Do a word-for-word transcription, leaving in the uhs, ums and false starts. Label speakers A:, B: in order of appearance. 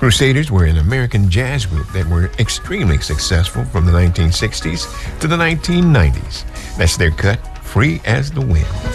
A: Crusaders were an American jazz group that were extremely successful from the nineteen sixties to the nineteen nineties. That's their cut, Free as the Wind.